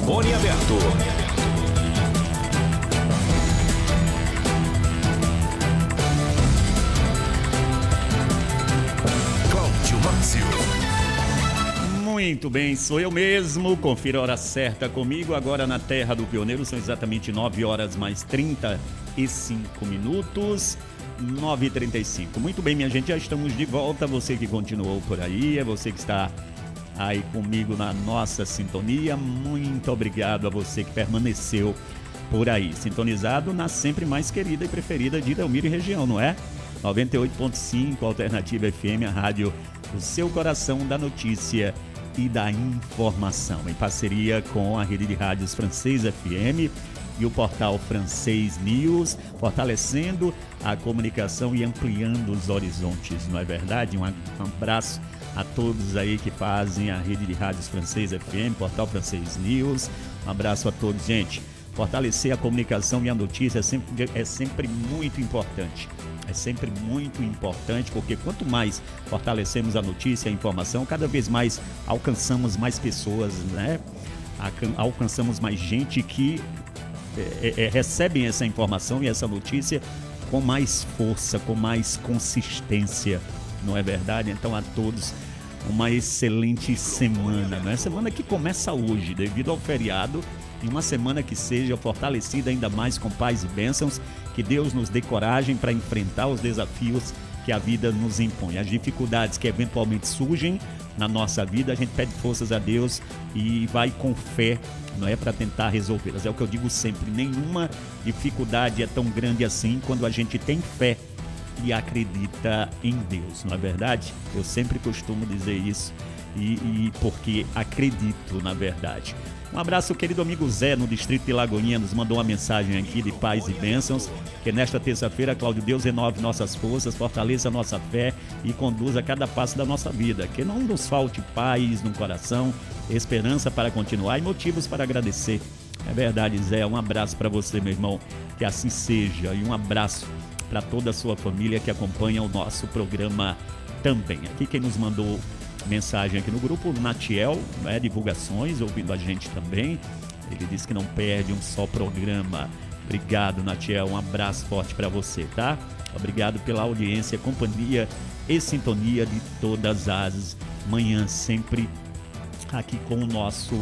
Microfone aberto. Cláudio Márcio. Muito bem, sou eu mesmo. Confira a hora certa comigo. Agora na Terra do Pioneiro são exatamente 9 horas mais 35 minutos. 9h35. Muito bem, minha gente, já estamos de volta. Você que continuou por aí, é você que está aí comigo na nossa sintonia. Muito obrigado a você que permaneceu por aí, sintonizado na sempre mais querida e preferida de Delmiro e região, não é? 98.5 Alternativa FM, a rádio do seu coração, da notícia e da informação, em parceria com a rede de rádios Francês FM e o portal Francês News, fortalecendo a comunicação e ampliando os horizontes, não é verdade? Um abraço a todos aí que fazem a rede de rádios Francês FM, portal Francês News. Um abraço a todos, gente. Fortalecer a comunicação e a notícia é sempre muito importante. É sempre muito importante, porque quanto mais fortalecemos a notícia e a informação, cada vez mais alcançamos mais pessoas, né? Alcançamos mais gente que recebem essa informação e essa notícia com mais força, com mais consistência, não é verdade? Então a todos uma excelente semana, não é? Semana que começa hoje, devido ao feriado, e uma semana que seja fortalecida ainda mais com paz e bênçãos, que Deus nos dê coragem para enfrentar os desafios que a vida nos impõe, as dificuldades que eventualmente surgem na nossa vida. A gente pede forças a Deus e vai com fé, não é, para tentar resolvê-las. É o que eu digo sempre, nenhuma dificuldade é tão grande assim quando a gente tem fé e acredita em Deus, não é verdade? Eu sempre costumo dizer isso e porque acredito, na verdade. Um abraço, querido amigo Zé, no distrito de Lagoinha, nos mandou uma mensagem aqui de paz e bênçãos, que nesta terça-feira, Cláudio, Deus renove nossas forças, fortaleça a nossa fé e conduza cada passo da nossa vida, que não nos falte paz no coração, esperança para continuar e motivos para agradecer. É verdade, Zé, um abraço para você, meu irmão, que assim seja, e um abraço para toda a sua família que acompanha o nosso programa também. Aqui quem nos mandou mensagem aqui no grupo, Natiel, né, divulgações, ouvindo a gente também. Ele disse que não perde um só programa. Obrigado, Natiel, um abraço forte para você, tá? Obrigado pela audiência, companhia e sintonia de todas as manhãs, sempre aqui com o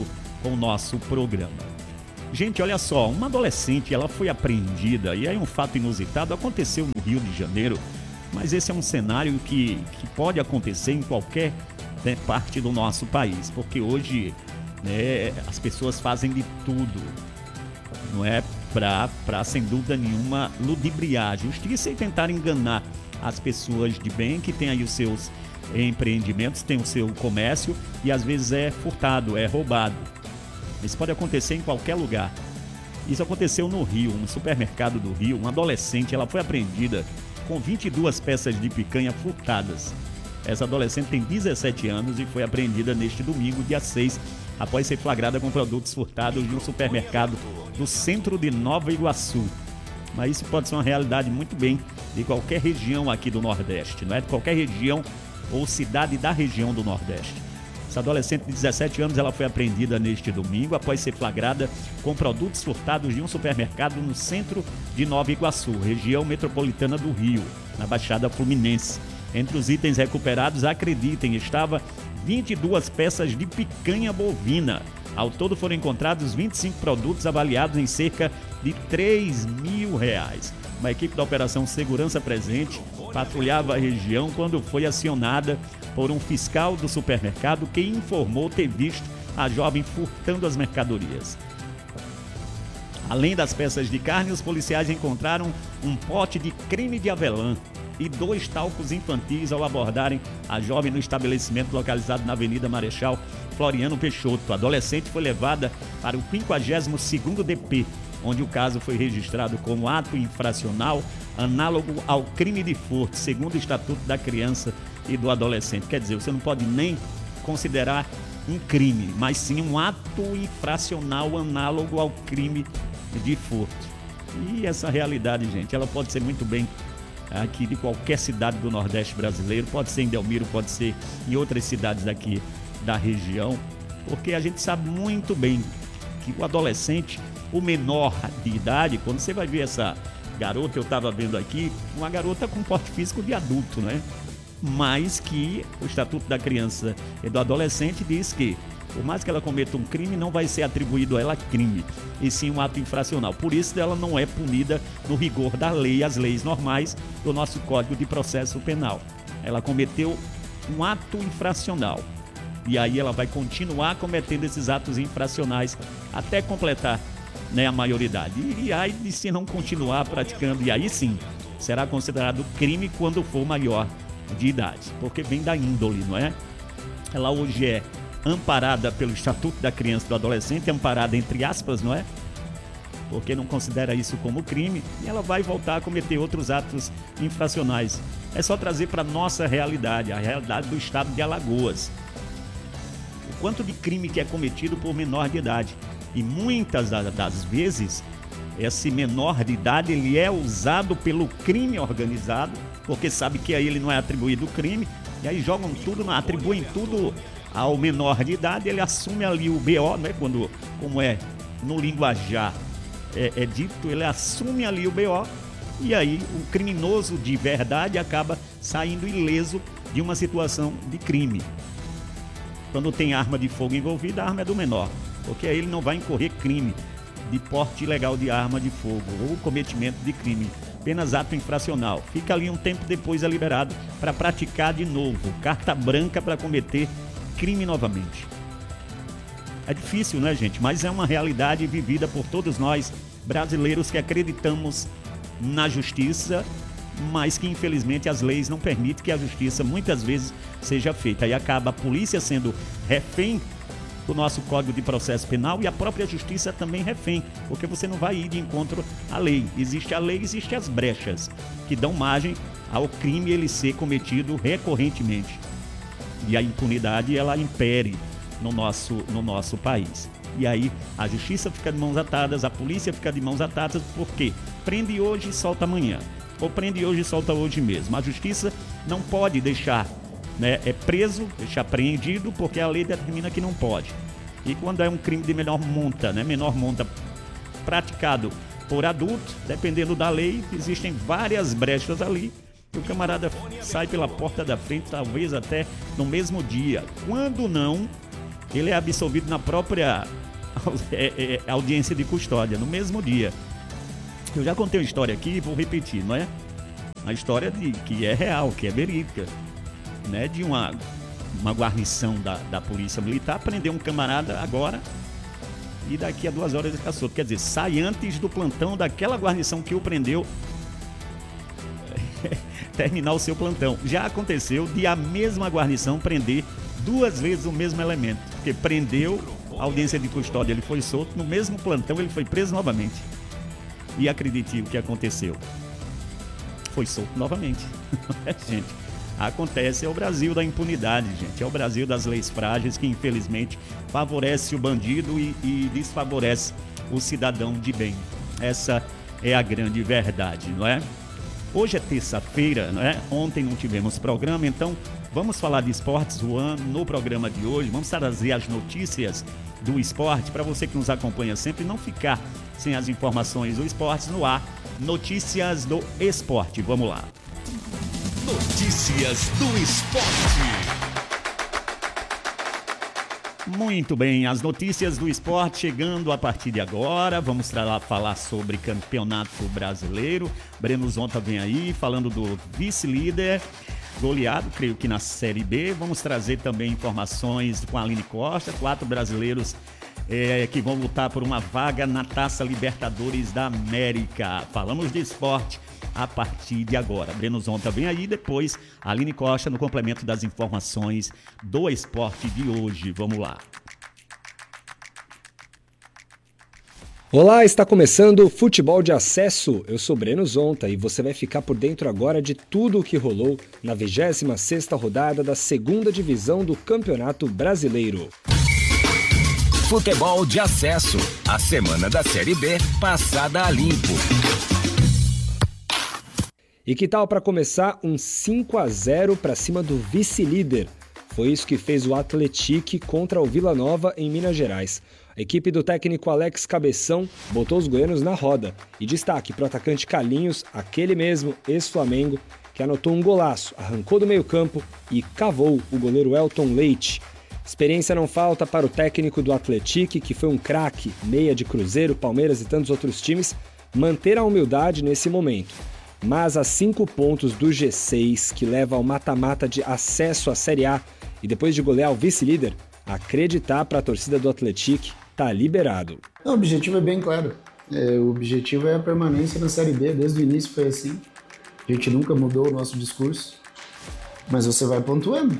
nosso programa. Gente, olha só, uma adolescente, ela foi apreendida, e aí um fato inusitado aconteceu no Rio de Janeiro, mas esse é um cenário que pode acontecer em qualquer parte do nosso país, porque hoje, né, as pessoas fazem de tudo, não é, para sem dúvida nenhuma ludibriar a justiça e tentar enganar as pessoas de bem que têm aí os seus empreendimentos, tem o seu comércio e às vezes é furtado, é roubado. Isso pode acontecer em qualquer lugar. Isso aconteceu no Rio, no supermercado do Rio. Uma adolescente, ela foi apreendida com 22 peças de picanha furtadas. Essa adolescente tem 17 anos e foi apreendida neste domingo, dia 6, após ser flagrada com produtos furtados de um supermercado no centro de Nova Iguaçu. Mas isso pode ser uma realidade muito bem de qualquer região aqui do Nordeste, não é? De qualquer região ou cidade da região do Nordeste. Essa adolescente de 17 anos, ela foi apreendida neste domingo após ser flagrada com produtos furtados de um supermercado no centro de Nova Iguaçu, região metropolitana do Rio, na Baixada Fluminense. Entre os itens recuperados, acreditem, estava 22 peças de picanha bovina. Ao todo foram encontrados 25 produtos avaliados em cerca de R$3.000. Uma equipe da Operação Segurança Presente patrulhava a região quando foi acionada por um fiscal do supermercado que informou ter visto a jovem furtando as mercadorias. Além das peças de carne, os policiais encontraram um pote de creme de avelã e 2 talcos infantis ao abordarem a jovem no estabelecimento localizado na Avenida Marechal Floriano Peixoto. A adolescente foi levada para o 52º DP, onde o caso foi registrado como ato infracional análogo ao crime de furto, segundo o Estatuto da Criança e do Adolescente. Quer dizer, você não pode nem considerar um crime, mas sim um ato infracional análogo ao crime de furto. E essa realidade, gente, ela pode ser muito bem aqui de qualquer cidade do Nordeste brasileiro, pode ser em Delmiro, pode ser em outras cidades aqui da região, porque a gente sabe muito bem que o adolescente, o menor de idade, quando você vai ver essa garota, eu estava vendo aqui, uma garota com porte físico de adulto, né? Mas que o Estatuto da Criança e do Adolescente diz que, por mais que ela cometa um crime, não vai ser atribuído a ela crime, e sim um ato infracional. Por isso ela não é punida no rigor da lei, as leis normais do nosso Código de Processo Penal. Ela cometeu um ato infracional. E aí ela vai continuar cometendo esses atos infracionais até completar, né, a maioridade. E aí, se não continuar praticando, e aí sim, será considerado crime quando for maior de idade, porque vem da índole, não é? Ela hoje é amparada pelo Estatuto da Criança e do Adolescente, amparada entre aspas, não é? Porque não considera isso como crime, e ela vai voltar a cometer outros atos infracionais. É só trazer para a nossa realidade, a realidade do estado de Alagoas. O quanto de crime que é cometido por menor de idade. E muitas das vezes, esse menor de idade ele é usado pelo crime organizado, porque sabe que aí ele não é atribuído o crime, e aí jogam tudo, atribuem tudo ao menor de idade, ele assume ali o BO, né? Quando, como é no linguajar é dito, ele assume ali o BO, e aí o criminoso de verdade acaba saindo ileso de uma situação de crime. Quando tem arma de fogo envolvida, a arma é do menor, porque aí ele não vai incorrer crime de porte ilegal de arma de fogo ou cometimento de crime, apenas ato infracional. Fica ali um tempo depois é liberado para praticar de novo, carta branca para cometer crime novamente. É difícil, né, gente? Mas é uma realidade vivida por todos nós brasileiros que acreditamos na justiça, mas que infelizmente as leis não permitem que a justiça muitas vezes seja feita. Aí acaba a polícia sendo refém do nosso Código de Processo Penal e a própria justiça também refém, porque você não vai ir de encontro à lei. Existe a lei, existem as brechas que dão margem ao crime ele ser cometido recorrentemente. E a impunidade ela impere no nosso país. E aí a justiça fica de mãos atadas, a polícia fica de mãos atadas, porque prende hoje e solta amanhã. Ou prende hoje e solta hoje mesmo. A justiça não pode deixar, né, preso, deixar apreendido, porque a lei determina que não pode. E quando é um crime de menor monta, né, praticado por adulto, dependendo da lei, existem várias brechas ali. O camarada sai pela porta da frente, talvez até no mesmo dia. Quando não, ele é absolvido na própria audiência de custódia, no mesmo dia. Eu já contei uma história aqui e vou repetir, não é? Uma história que é real, que é verídica, né? De uma guarnição da Polícia Militar prendeu um camarada agora e daqui a 2 horas ele está solto. Quer dizer, sai antes do plantão daquela guarnição que o prendeu terminar o seu plantão. Já aconteceu de a mesma guarnição prender 2 vezes o mesmo elemento, porque prendeu a audiência de custódia, ele foi solto, no mesmo plantão ele foi preso novamente. E acredite o que aconteceu. Foi solto novamente. Gente, acontece, é o Brasil da impunidade, gente. É o Brasil das leis frágeis que, infelizmente, favorece o bandido e desfavorece o cidadão de bem. Essa é a grande verdade, não é? Hoje é terça-feira, não é? Ontem não tivemos programa, então vamos falar de esportes, Juan, no programa de hoje. Vamos trazer as notícias do esporte para você que nos acompanha sempre não ficar sem as informações do esporte no ar. Notícias do esporte, vamos lá. Notícias do esporte. Muito bem, as notícias do esporte chegando a partir de agora. Vamos falar sobre Campeonato Brasileiro. Breno Zonta vem aí falando do vice-líder goleado, creio que na Série B. Vamos trazer também informações com a Aline Costa, 4 brasileiros que vão lutar por uma vaga na Taça Libertadores da América. Falamos de esporte a partir de agora. Breno Zonta vem aí, depois a Aline Costa no complemento das informações do esporte de hoje. Vamos lá. Olá, está começando o Futebol de Acesso. Eu sou Breno Zonta e você vai ficar por dentro agora de tudo o que rolou na 26ª rodada da 2ª Divisão do Campeonato Brasileiro. Futebol de Acesso. A semana da Série B passada a limpo. E que tal para começar um 5-0 para cima do vice-líder? Foi isso que fez o Atlético contra o Vila Nova em Minas Gerais. A equipe do técnico Alex Cabeção botou os goianos na roda. E destaque para o atacante Carlinhos, aquele mesmo ex-Flamengo, que anotou um golaço, arrancou do meio-campo e cavou o goleiro Elton Leite. Experiência não falta para o técnico do Atlético, que foi um craque, meia de Cruzeiro, Palmeiras e tantos outros times, manter a humildade nesse momento. Mas a 5 pontos do G6, que leva ao mata-mata de acesso à Série A, e depois de golear o vice-líder, acreditar para a torcida do Atlético tá liberado. O objetivo é bem claro. O objetivo é a permanência na Série B, desde o início foi assim. A gente nunca mudou o nosso discurso, mas você vai pontuando.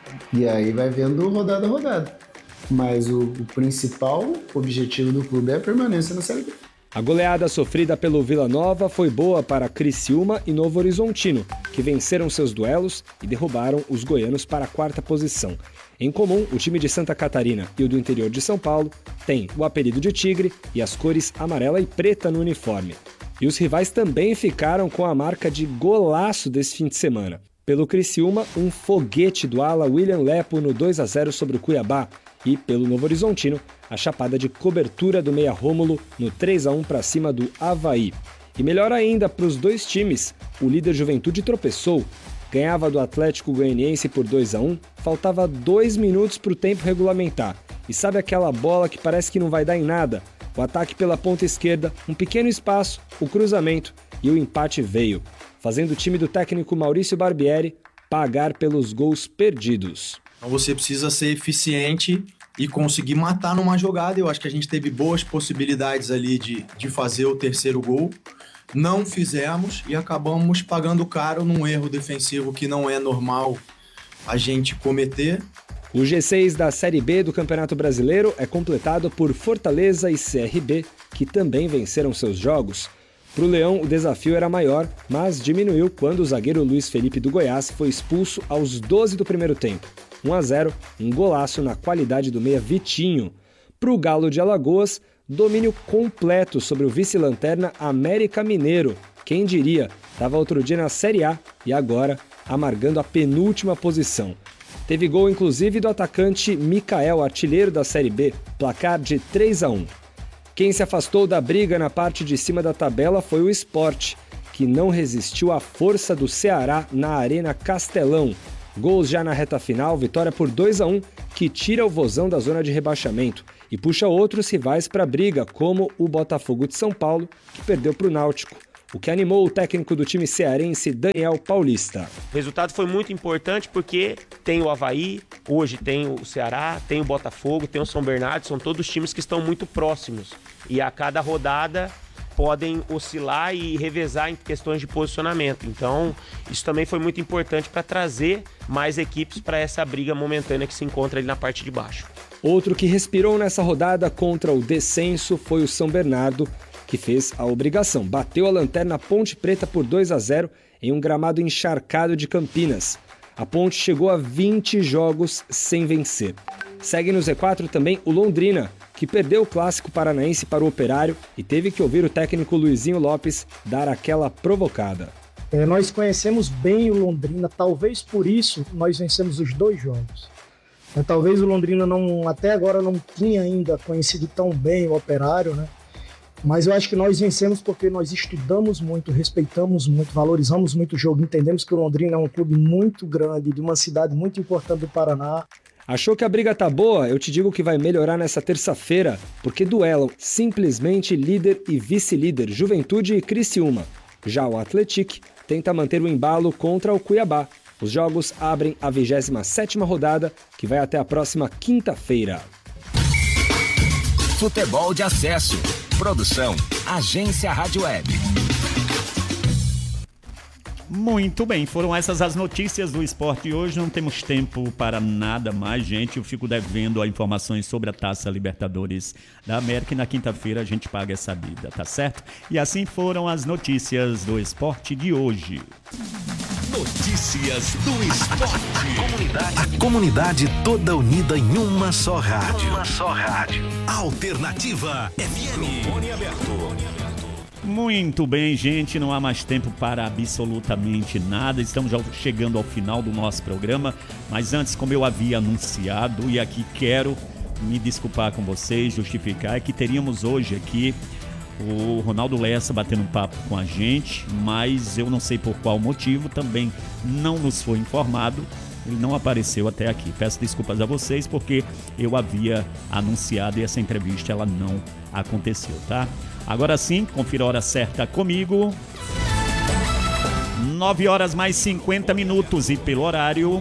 E aí vai vendo rodada a rodada. Mas o principal objetivo do clube é a permanência na Série B. A goleada sofrida pelo Vila Nova foi boa para Criciúma e Novo Horizontino, que venceram seus duelos e derrubaram os goianos para a 4ª posição. Em comum, o time de Santa Catarina e o do interior de São Paulo têm o apelido de Tigre e as cores amarela e preta no uniforme. E os rivais também ficaram com a marca de golaço desse fim de semana. Pelo Criciúma, um foguete do ala William Lepo no 2-0 sobre o Cuiabá. E, pelo Novo Horizontino, a chapada de cobertura do meia Rômulo no 3-1 para cima do Avaí. E melhor ainda para os dois times, o líder Juventude tropeçou. Ganhava do Atlético Goianiense por 2-1, faltava 2 minutos para o tempo regulamentar. E sabe aquela bola que parece que não vai dar em nada? O ataque pela ponta esquerda, um pequeno espaço, o cruzamento e o empate veio, fazendo o time do técnico Maurício Barbieri pagar pelos gols perdidos. Você precisa ser eficiente e conseguir matar numa jogada. Eu acho que a gente teve boas possibilidades ali de fazer o terceiro gol. Não fizemos e acabamos pagando caro num erro defensivo que não é normal a gente cometer. O G6 da Série B do Campeonato Brasileiro é completado por Fortaleza e CRB, que também venceram seus jogos. Para o Leão, o desafio era maior, mas diminuiu quando o zagueiro Luiz Felipe do Goiás foi expulso aos 12 do primeiro tempo. 1-0, um golaço na qualidade do meia Vitinho. Para o Galo de Alagoas, domínio completo sobre o vice-lanterna América Mineiro. Quem diria, estava outro dia na Série A e agora amargando a penúltima posição. Teve gol inclusive do atacante Mikael, artilheiro da Série B, placar de 3-1. Quem se afastou da briga na parte de cima da tabela foi o Sport, que não resistiu à força do Ceará na Arena Castelão. Gols já na reta final, vitória por 2-1, que tira o Vozão da zona de rebaixamento e puxa outros rivais para a briga, como o Botafogo de São Paulo, que perdeu para o Náutico, o que animou o técnico do time cearense, Daniel Paulista. O resultado foi muito importante porque tem o Avaí, hoje tem o Ceará, tem o Botafogo, tem o São Bernardo, são todos times que estão muito próximos. E a cada rodada podem oscilar e revezar em questões de posicionamento. Então, isso também foi muito importante para trazer mais equipes para essa briga momentânea que se encontra ali na parte de baixo. Outro que respirou nessa rodada contra o descenso foi o São Bernardo, que fez a obrigação. Bateu a Lanterna Ponte Preta por 2-0 em um gramado encharcado de Campinas. A Ponte chegou a 20 jogos sem vencer. Segue no Z4 também o Londrina, que perdeu o clássico paranaense para o Operário e teve que ouvir o técnico Luizinho Lopes dar aquela provocada. Nós conhecemos bem o Londrina, talvez por isso nós vencemos os 2 jogos. Talvez o Londrina até agora não tinha ainda conhecido tão bem o Operário, né? Mas eu acho que nós vencemos porque nós estudamos muito, respeitamos muito, valorizamos muito o jogo, entendemos que o Londrina é um clube muito grande, de uma cidade muito importante do Paraná. Achou que a briga tá boa? Eu te digo que vai melhorar nessa terça-feira, porque duelam simplesmente líder e vice-líder, Juventude e Criciúma. Já o Atlético tenta manter o embalo contra o Cuiabá. Os jogos abrem a 27ª rodada, que vai até a próxima quinta-feira. Futebol de acesso. Produção, Agência Rádio Web. Muito bem, foram essas as notícias do esporte. Hoje não temos tempo para nada mais, gente. Eu fico devendo informações sobre a Taça Libertadores da América e na quinta-feira a gente paga essa dívida, tá certo? E assim foram as notícias do esporte de hoje. Notícias do esporte. A comunidade toda unida em uma só rádio. Alternativa FM. Muito bem, gente, não há mais tempo para absolutamente nada. Estamos já chegando ao final do nosso programa, mas antes, como eu havia anunciado, e aqui quero me desculpar com vocês, justificar, é que teríamos hoje aqui o Ronaldo Lessa batendo um papo com a gente, mas eu não sei por qual motivo, também não nos foi informado, ele não apareceu até aqui. Peço desculpas a vocês porque eu havia anunciado e essa entrevista ela não aconteceu, tá? Agora sim, confira a hora certa comigo. 9 horas mais 50 minutos e pelo horário...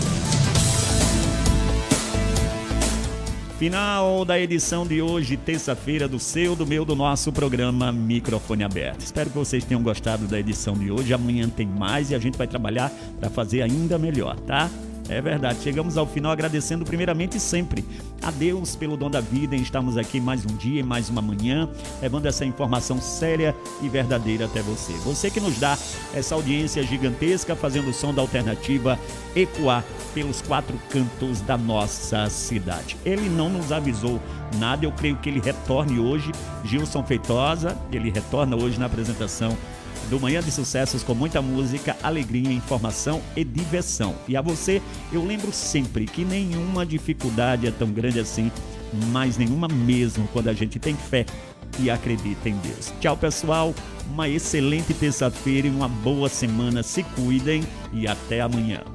Final da edição de hoje, terça-feira, do seu, do meu, do nosso programa Microfone Aberto. Espero que vocês tenham gostado da edição de hoje. Amanhã tem mais e a gente vai trabalhar para fazer ainda melhor, tá? É verdade, chegamos ao final agradecendo primeiramente sempre a Deus pelo dom da vida em estarmos aqui mais um dia e mais uma manhã, levando essa informação séria e verdadeira até você. Você que nos dá essa audiência gigantesca, fazendo o som da alternativa ecoar pelos 4 cantos da nossa cidade. Ele não nos avisou nada, eu creio que ele retorne hoje. Gilson Feitosa, ele retorna hoje na apresentação do Manhã de Sucessos com muita música, alegria, informação e diversão. E a você, eu lembro sempre que nenhuma dificuldade é tão grande assim, mas nenhuma mesmo quando a gente tem fé e acredita em Deus. Tchau, pessoal, uma excelente terça-feira e uma boa semana. Se cuidem e até amanhã.